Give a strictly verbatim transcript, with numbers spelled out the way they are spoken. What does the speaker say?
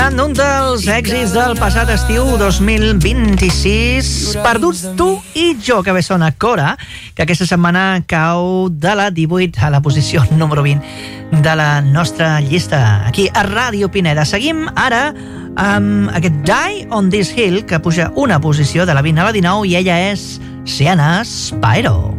Tornant d'un dels èxits del passat estiu dos mil vint-i-sis, Perduts tu i jo, que bé sona Cora, que aquesta setmana cau de la divuit a la posició número vint de la nostra llista, aquí a Ràdio Pineda. Seguim ara amb aquest Die on This Hill, que puja una posició de la vint a la dinou, i ella és Sienna Spyro.